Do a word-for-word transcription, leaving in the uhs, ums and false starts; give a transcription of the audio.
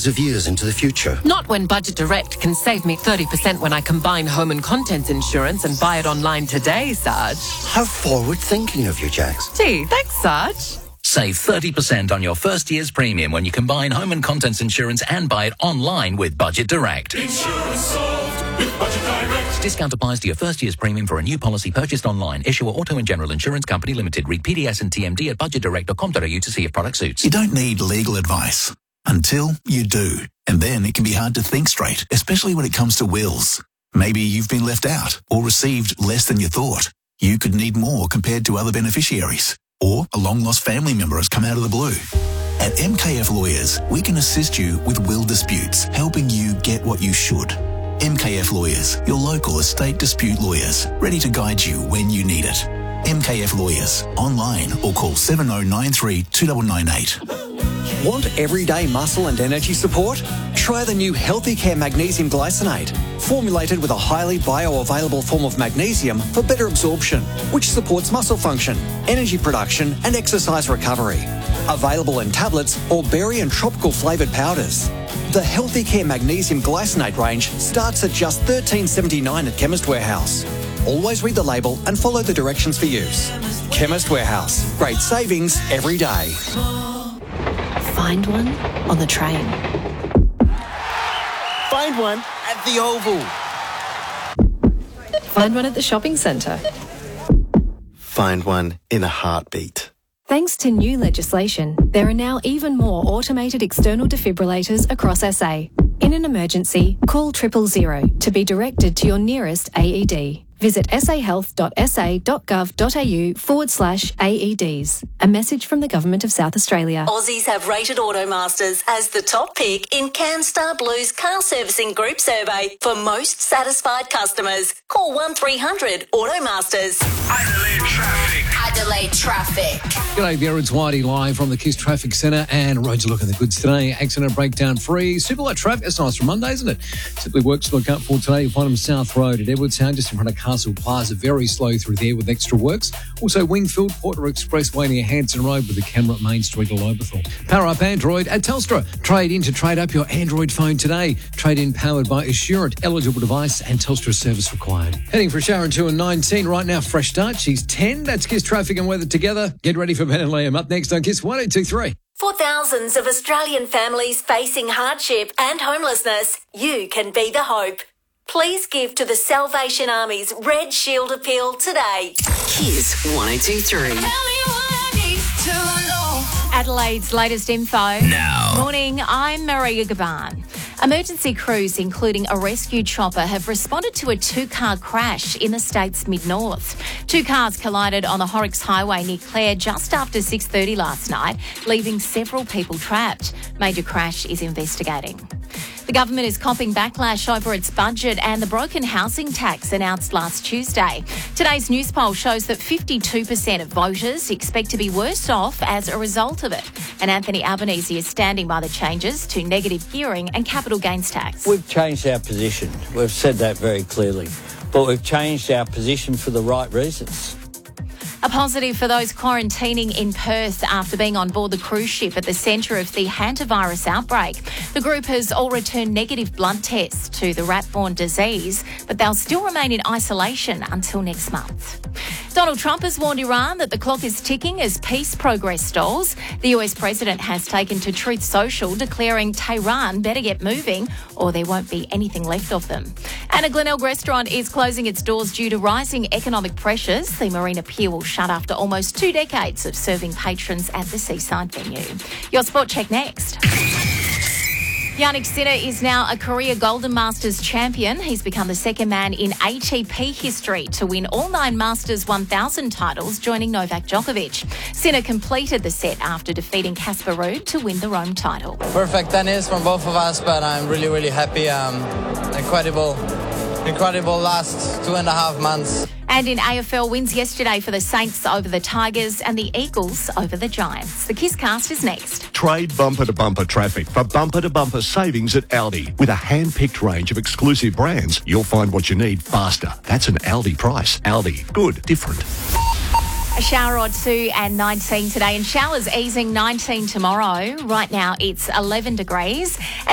hundreds of years into the future. Not when Budget Direct can save me thirty percent when I combine home and contents insurance and buy it online today, Sarge. How forward-thinking of you, Jax. Gee, thanks, Sarge. Save thirty percent on your first year's premium when you combine home and contents insurance and buy it online with Budget Direct. Insurance solved with Budget Direct. Discount applies to your first year's premium for a new policy purchased online. Issuer Auto and General Insurance Company Limited. Read P D S and T M D at budget direct dot com dot a u to see if product suits. You don't need legal advice until you do. And then it can be hard to think straight, especially when it comes to wills. Maybe you've been left out or received less than you thought. You could need more compared to other beneficiaries. Or a long-lost family member has come out of the blue. At M K F Lawyers, we can assist you with will disputes, helping you get what you should. M K F Lawyers, your local estate dispute lawyers, ready to guide you when you need it. M K F Lawyers, online or call seven oh nine three two nine nine eight. Want everyday muscle and energy support? Try the new Healthy Care Magnesium Glycinate, formulated with a highly bioavailable form of magnesium for better absorption, which supports muscle function, energy production and exercise recovery. Available in tablets or berry and tropical flavoured powders. The Healthy Care Magnesium Glycinate range starts at just thirteen seventy-nine at Chemist Warehouse. Always read the label and follow the directions for use. Chemist Warehouse. Great savings every day. Find one on the train. Find one at the Oval. Find one at the shopping centre. Find one in a heartbeat. Thanks to new legislation, there are now even more automated external defibrillators across S A. In an emergency, call triple zero to be directed to your nearest A E D. Visit sahealth.sa.gov.au forward slash AEDs. A message from the Government of South Australia. Aussies have rated Automasters as the top pick in CanStar Blue's car servicing group survey for most satisfied customers. Call one three hundred Automasters. Adelaide traffic. Adelaide traffic. G'day there, it's Whitey live from the KISS Traffic Centre and roads are looking the goods today. Accident breakdown free. Super light traffic. That's nice for Monday, isn't it? Simply works to look up for today. You'll find them South Road at Edwardstown, just in front of Castle Plaza. Very slow through there with extra works. Also Wingfield, Porter Expressway near Hanson Road with the camera at Main Street at Lobethal. Power up Android at Telstra. Trade in to trade up your Android phone today. Trade in powered by Assurant. Eligible device and Telstra service required. Heading for Sharon two and nineteen. Right now, fresh start. She's ten. That's KISS Traffic and Weather together. Get ready for Ben and Liam. Up next on KISS one oh two three. For thousands of Australian families facing hardship and homelessness, you can be the hope. Please give to the Salvation Army's Red Shield Appeal today. KISS one oh two three. Adelaide's latest info. Now. Morning, I'm Maria Gaban. Emergency crews, including a rescue chopper, have responded to a two-car crash in the state's mid-north. Two cars collided on the Horrocks Highway near Clare just after six thirty last night, leaving several people trapped. Major Crash is investigating. The government is copping backlash over its budget and the broken housing tax announced last Tuesday. Today's news poll shows that fifty-two percent of voters expect to be worse off as a result of it. And Anthony Albanese is standing by the changes to negative gearing and capital gains tax. We've changed our position. We've said that very clearly. But we've changed our position for the right reasons. A positive for those quarantining in Perth after being on board the cruise ship at the centre of the hantavirus outbreak. The group has all returned negative blood tests to the rat-borne disease, but they'll still remain in isolation until next month. Donald Trump has warned Iran that the clock is ticking as peace progress stalls. The U S president has taken to Truth Social, declaring Tehran better get moving or there won't be anything left of them. And a Glenelg restaurant is closing its doors due to rising economic pressures. The Marina Pier will shut after almost two decades of serving patrons at the seaside venue. Your Sport Check next. Yannick Sinner is now a career Golden Masters champion. He's become the second man in A T P history to win all nine Masters one thousand titles, joining Novak Djokovic. Sinner completed the set after defeating Casper Ruud to win the Rome title. Perfect tennis from both of us, but I'm really, really happy. Um, incredible, incredible last two and a half months. And in A F L, wins yesterday for the Saints over the Tigers and the Eagles over the Giants. The KISS Cast is next. Trade bumper-to-bumper traffic for bumper-to-bumper savings at Aldi. With a hand-picked range of exclusive brands, you'll find what you need faster. That's an Aldi price. Aldi. Good. Different. A shower or two and nineteen today, and showers easing nineteen tomorrow. Right now it's eleven degrees.